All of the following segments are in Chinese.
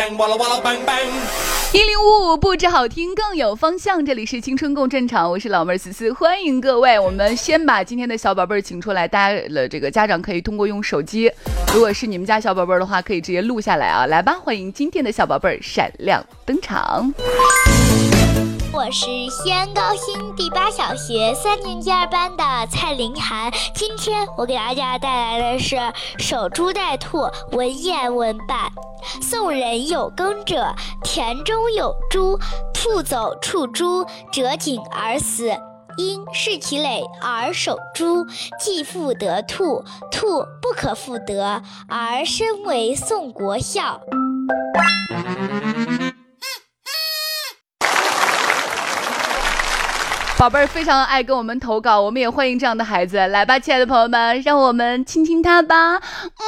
1055不止好听更有方向，这里是青春共振场，我是老妹儿思思，欢迎各位。我们先把今天的小宝贝儿请出来，大家的这个家长可以通过用手机，如果是你们家小宝贝儿的话，可以直接录下来啊。来吧，欢迎今天的小宝贝儿闪亮登场。 我是西安高新第8小学3年级2班的蔡凌涵，今天我给大家带来的是守株待兔文言文版。宋人有耕者，田中有株，兔走触株，折颈而死。因视其累而守株，既复得兔，兔不可复得，而身为宋国笑。 宝贝儿非常爱跟我们投稿，我们也欢迎这样的孩子。来吧，亲爱的朋友们，让我们亲亲他吧。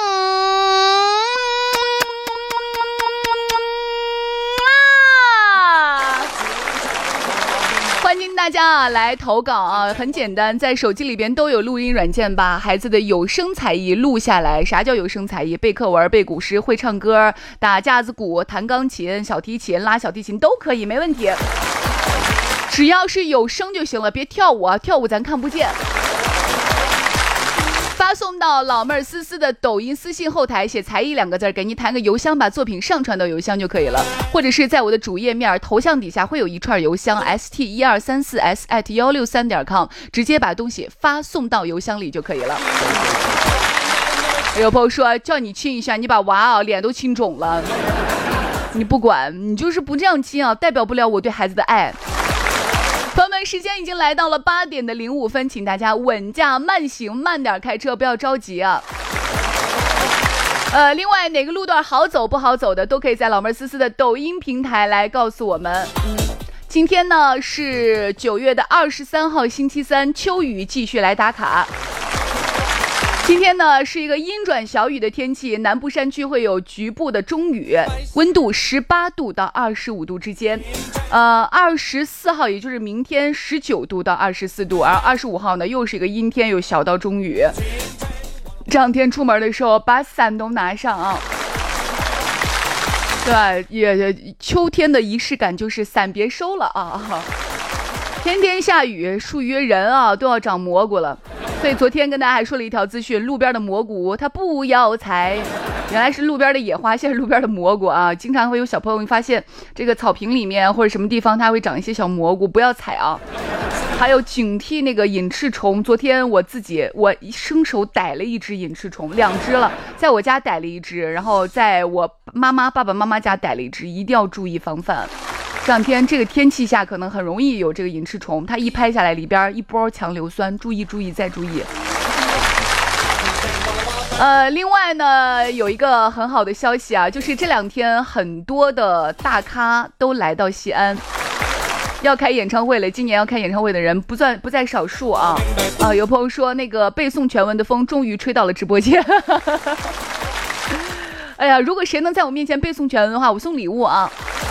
欢迎大家来投稿啊！很简单，在手机里边都有录音软件，把孩子的有声才艺录下来。啥叫有声才艺？背课文、背古诗、会唱歌、打架子鼓、弹钢琴、小提琴、拉小提琴都可以，没问题。只要是有声就行了，别跳舞啊，跳舞咱看不见。发送到老妹儿思思的抖音私信后台，写才艺2个字，给你弹个邮箱，把作品上传到邮箱就可以了。或者是在我的主页面头像底下会有一串邮箱 st1234s@163.com， 直接把东西发送到邮箱里就可以了。有朋友说叫你亲一下，你把娃啊脸都亲肿了，你不管，你就是不这样亲啊，代表不了我对孩子的爱。朋友们，时间已经来到了8点的05分，请大家稳驾慢行，慢点开车，不要着急啊。另外哪个路段好走不好走的，都可以在老妹儿思思的抖音平台来告诉我们。今天呢是9月的23号星期三，秋雨继续来打卡。今天呢是一个阴转小雨的天气，南部山区会有局部的中雨，温度18度到25度之间。24号也就是明天19度到24度，而25号呢又是一个阴天，有小到中雨。这两天出门的时候把伞都拿上啊。对，也秋天的仪式感就是伞别收了啊。天天下雨，属于人啊都要长蘑菇了。所以昨天跟大家还说了一条资讯，路边的蘑菇它不要采，原来是路边的野花，现在是路边的蘑菇啊。经常会有小朋友发现这个草坪里面或者什么地方它会长一些小蘑菇，不要采啊。还有警惕那个隐翅虫，昨天我生手逮了一只隐翅虫，2只了，在我家逮了一只，然后在我爸爸妈妈家逮了一只，一定要注意防范。这两天这个天气下可能很容易有这个隐翅虫，它一拍下来里边一波强硫酸，注意再注意。另外呢有一个很好的消息啊，就是这两天很多的大咖都来到西安要开演唱会了，今年要开演唱会的人不在少数啊。有朋友说那个背诵全文的风终于吹到了直播间。哎呀，如果谁能在我面前背诵全文的话，我送礼物啊。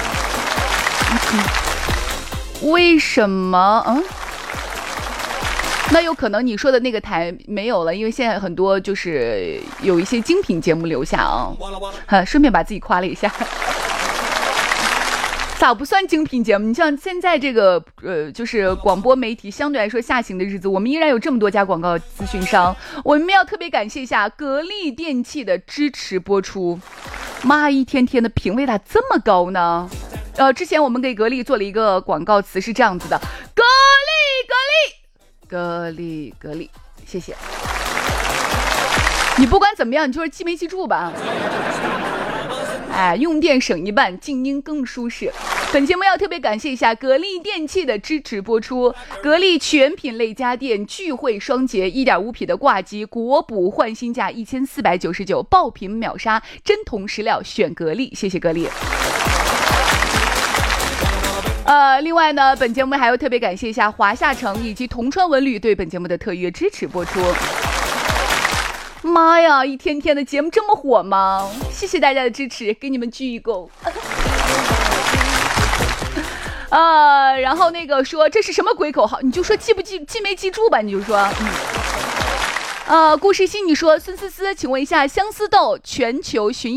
为什么？那有可能你说的那个台没有了，因为现在很多就是有一些精品节目留下啊。顺便把自己夸了一下。咋不算精品节目？你像现在这个就是广播媒体相对来说下行的日子，我们依然有这么多家广告咨询商，我们要特别感谢一下格力电器的支持播出。妈，一天天的品味咋这么高呢？之前我们给格力做了一个广告词是这样子的：格力，谢谢。你不管怎么样，你就是记没记住吧？用电省一半，静音更舒适。本节目要特别感谢一下格力电器的支持播出。格力全品类家电聚会双节，1.5匹的挂机国补换新价1499，爆品秒杀，真铜实料选格力，谢谢格力。另外呢，本节目还要特别感谢一下华夏城以及同川文旅对本节目的特约支持播出。妈呀，一天天的节目这么火吗？谢谢大家的支持，给你们鞠一躬。然后那个说这是什么鬼口号，你就说记没记住吧，你就说。故事心你说孙思思，请问一下相思豆全球巡